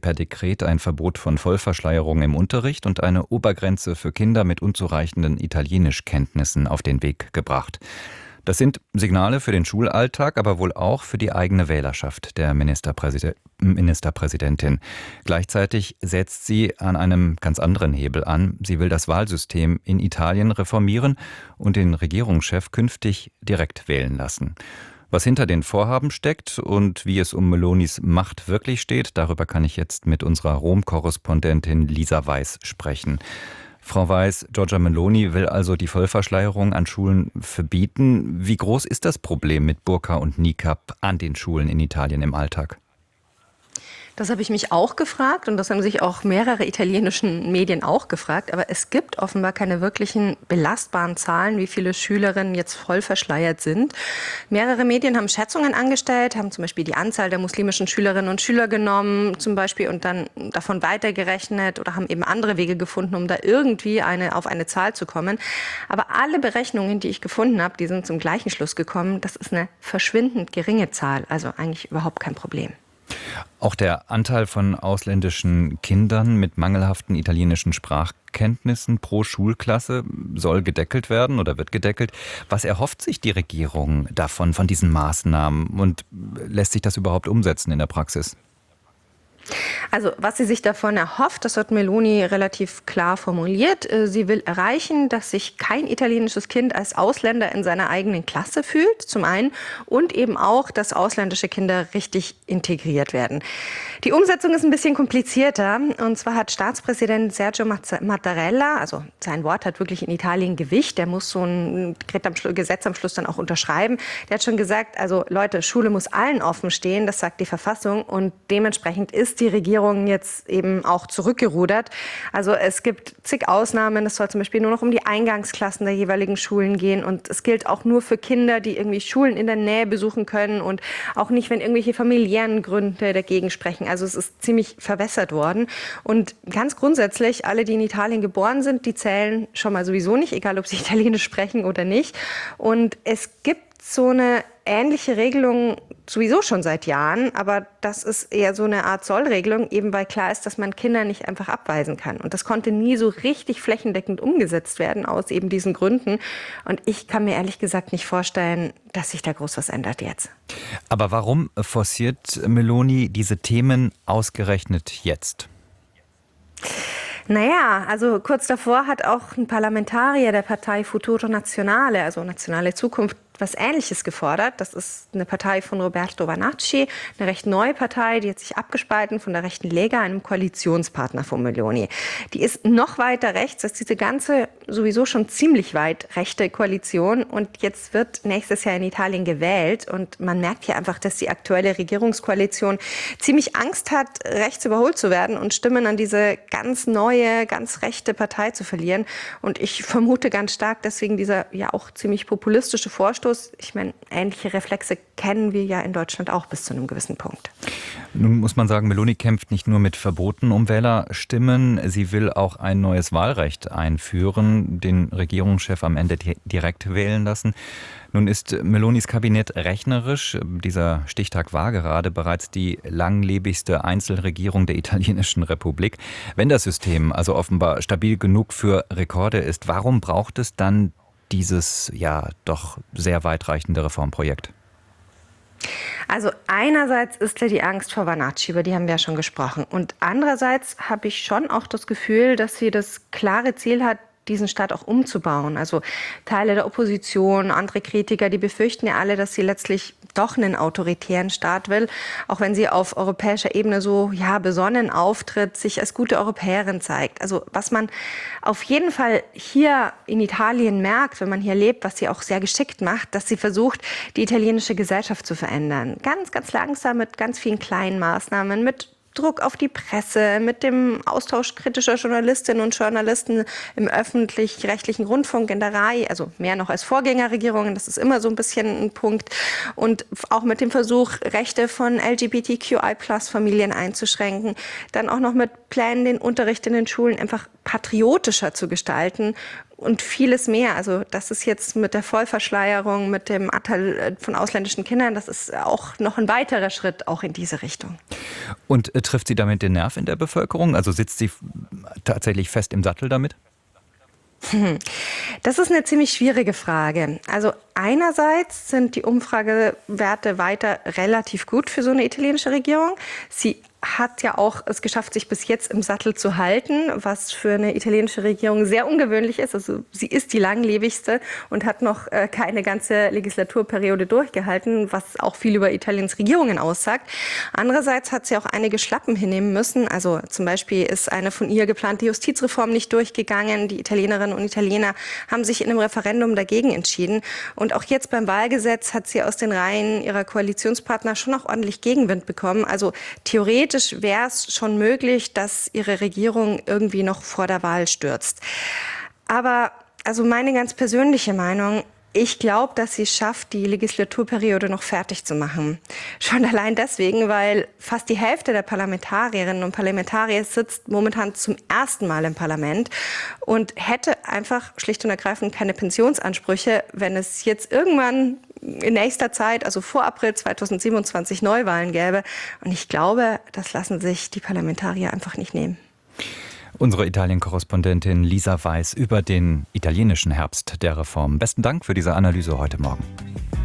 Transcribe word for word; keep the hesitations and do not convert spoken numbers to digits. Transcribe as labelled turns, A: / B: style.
A: per Dekret ein Verbot von Vollverschleierung im Unterricht und eine Obergrenze für Kinder mit unzureichenden Italienischkenntnissen auf den Weg gebracht. Das sind Signale für den Schulalltag, aber wohl auch für die eigene Wählerschaft der Ministerpräsident, Ministerpräsidentin. Gleichzeitig setzt sie an einem ganz anderen Hebel an. Sie will das Wahlsystem in Italien reformieren und den Regierungschef künftig direkt wählen lassen. Was hinter den Vorhaben steckt und wie es um Melonis Macht wirklich steht, darüber kann ich jetzt mit unserer Rom-Korrespondentin Lisa Weiß sprechen. Frau Weiß, Giorgia Meloni will also die Vollverschleierung an Schulen verbieten. Wie groß ist das Problem mit Burka und Niqab an den Schulen in Italien im Alltag?
B: Das habe ich mich auch gefragt und das haben sich auch mehrere italienischen Medien auch gefragt. Aber es gibt offenbar keine wirklichen belastbaren Zahlen, wie viele Schülerinnen jetzt voll verschleiert sind. Mehrere Medien haben Schätzungen angestellt, haben zum Beispiel die Anzahl der muslimischen Schülerinnen und Schüler genommen zum Beispiel und dann davon weitergerechnet oder haben eben andere Wege gefunden, um da irgendwie eine, auf eine Zahl zu kommen. Aber alle Berechnungen, die ich gefunden habe, die sind zum gleichen Schluss gekommen. Das ist eine verschwindend geringe Zahl, also eigentlich überhaupt kein Problem.
A: Auch der Anteil von ausländischen Kindern mit mangelhaften italienischen Sprachkenntnissen pro Schulklasse soll gedeckelt werden oder wird gedeckelt. Was erhofft sich die Regierung davon, von diesen Maßnahmen, und lässt sich das überhaupt umsetzen in der Praxis?
B: Also was sie sich davon erhofft, das hat Meloni relativ klar formuliert. Sie will erreichen, dass sich kein italienisches Kind als Ausländer in seiner eigenen Klasse fühlt, zum einen, und eben auch, dass ausländische Kinder richtig integriert werden. Die Umsetzung ist ein bisschen komplizierter. Und zwar hat Staatspräsident Sergio Mattarella, also sein Wort hat wirklich in Italien Gewicht, der muss so ein Gesetz am Schluss dann auch unterschreiben. Der hat schon gesagt, also Leute, Schule muss allen offen stehen, das sagt die Verfassung, und dementsprechend ist die Regierung jetzt eben auch zurückgerudert. Also es gibt zig Ausnahmen. Es soll zum Beispiel nur noch um die Eingangsklassen der jeweiligen Schulen gehen. Und es gilt auch nur für Kinder, die irgendwie Schulen in der Nähe besuchen können und auch nicht, wenn irgendwelche familiären Gründe dagegen sprechen. Also es ist ziemlich verwässert worden. Und ganz grundsätzlich, alle, die in Italien geboren sind, die zählen schon mal sowieso nicht, egal ob sie Italienisch sprechen oder nicht. Und es gibt so eine ähnliche Regelung sowieso schon seit Jahren, aber das ist eher so eine Art Sollregelung, eben weil klar ist, dass man Kinder nicht einfach abweisen kann. Und das konnte nie so richtig flächendeckend umgesetzt werden aus eben diesen Gründen. Und ich kann mir ehrlich gesagt nicht vorstellen, dass sich da groß was ändert jetzt.
A: Aber warum forciert Meloni diese Themen ausgerechnet jetzt?
B: Naja, also kurz davor hat auch ein Parlamentarier der Partei Futuro Nazionale, also Nationale Zukunft, was Ähnliches gefordert. Das ist eine Partei von Roberto Vanacci, eine recht neue Partei, die hat sich abgespalten von der rechten Lega, einem Koalitionspartner von Meloni. Die ist noch weiter rechts als diese ganze sowieso schon ziemlich weit rechte Koalition, und jetzt wird nächstes Jahr in Italien gewählt und man merkt hier einfach, dass die aktuelle Regierungskoalition ziemlich Angst hat, rechts überholt zu werden und Stimmen an diese ganz neue, ganz rechte Partei zu verlieren. Und ich vermute ganz stark, deswegen dieser ja auch ziemlich populistische Vorstoß. Ich meine, ähnliche Reflexe kennen wir ja in Deutschland auch bis zu einem gewissen Punkt.
A: Nun muss man sagen, Meloni kämpft nicht nur mit Verboten um Wählerstimmen, sie will auch ein neues Wahlrecht einführen, den Regierungschef am Ende direkt wählen lassen. Nun ist Melonis Kabinett rechnerisch. Dieser Stichtag war gerade bereits die langlebigste Einzelregierung der italienischen Republik. Wenn das System also offenbar stabil genug für Rekorde ist, warum braucht es dann dieses ja doch sehr weitreichende Reformprojekt?
B: Also einerseits ist da die Angst vor Vanacci, über die haben wir ja schon gesprochen. Und andererseits habe ich schon auch das Gefühl, dass sie das klare Ziel hat, diesen Staat auch umzubauen. Also Teile der Opposition, andere Kritiker, die befürchten ja alle, dass sie letztlich doch einen autoritären Staat will, auch wenn sie auf europäischer Ebene so ja besonnen auftritt, sich als gute Europäerin zeigt. Also was man auf jeden Fall hier in Italien merkt, wenn man hier lebt, was sie auch sehr geschickt macht, dass sie versucht, die italienische Gesellschaft zu verändern. Ganz, ganz langsam mit ganz vielen kleinen Maßnahmen, mit Druck auf die Presse, mit dem Austausch kritischer Journalistinnen und Journalisten im öffentlich-rechtlichen Rundfunk, in der R A I, also mehr noch als Vorgängerregierungen, das ist immer so ein bisschen ein Punkt. Und auch mit dem Versuch, Rechte von L G B T Q I Plus Familien einzuschränken. Dann auch noch mit Plänen, den Unterricht in den Schulen einfach patriotischer zu gestalten. und vieles mehr. Also das ist jetzt mit der Vollverschleierung, mit dem Anteil von ausländischen Kindern, das ist auch noch ein weiterer Schritt auch in diese Richtung.
A: Und äh, trifft sie damit den Nerv in der Bevölkerung? Also sitzt sie tatsächlich fest im Sattel damit?
B: Das ist eine ziemlich schwierige Frage. Also einerseits sind die Umfragewerte weiter relativ gut für so eine italienische Regierung. Sie hat ja auch es geschafft, sich bis jetzt im Sattel zu halten, was für eine italienische Regierung sehr ungewöhnlich ist. Also sie ist die langlebigste und hat noch äh, keine ganze Legislaturperiode durchgehalten, was auch viel über Italiens Regierungen aussagt. Andererseits hat sie auch einige Schlappen hinnehmen müssen. Also zum Beispiel ist eine von ihr geplante Justizreform nicht durchgegangen. Die Italienerinnen und Italiener haben sich in einem Referendum dagegen entschieden. Und auch jetzt beim Wahlgesetz hat sie aus den Reihen ihrer Koalitionspartner schon noch ordentlich Gegenwind bekommen. Also theoretisch wäre es schon möglich, dass ihre Regierung irgendwie noch vor der Wahl stürzt. Aber also meine ganz persönliche Meinung, ich glaube, dass sie es schafft, die Legislaturperiode noch fertig zu machen. Schon allein deswegen, weil fast die Hälfte der Parlamentarierinnen und Parlamentarier sitzt momentan zum ersten Mal im Parlament und hätte einfach schlicht und ergreifend keine Pensionsansprüche, wenn es jetzt irgendwann in nächster Zeit, also vor April zweitausendsiebenundzwanzig, Neuwahlen gäbe. Und ich glaube, das lassen sich die Parlamentarier einfach nicht nehmen.
A: Unsere Italien-Korrespondentin Lisa Weiß über den italienischen Herbst der Reform. Besten Dank für diese Analyse heute Morgen.